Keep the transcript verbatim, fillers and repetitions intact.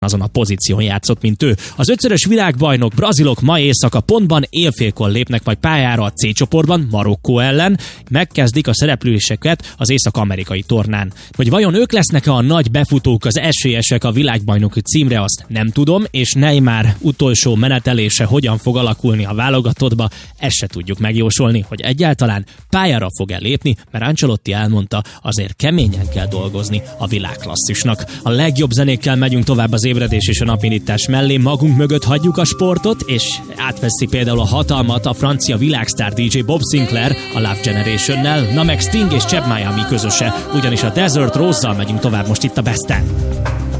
azon a pozíción játszott, mint ő. Az ötszörös világbajnok brazilok ma éjszaka pontban élfélkor lépnek majd pályára a C csoportban Marokkó ellen, megkezdik a szerepléseket az észak-amerikai tornán. Hogy vajon ők lesznek-e a nagy befutók, az esélyesek a világbajnoki címre, azt nem tudom, és Neymar utolsó menetelése hogyan fog alakulni a válogatottba, ezt se tudjuk megjósolni, hogy egyáltalán pályára fog-e lépni, mert Ancelotti elmondta, azért keményen kell dolgozni a világklasszisnak. A legjobb zenékkel megyünk tovább az ébredés és a napindítás mellé, magunk mögött hagyjuk a sportot, és átveszi például a hatalmat a francia világsztár dé dzsé Bob Sinclair a Love Generation-nel, na meg Sting és Cheb Miami közöse, ugyanis a Desert Rose-zal megyünk tovább most itt a Besten.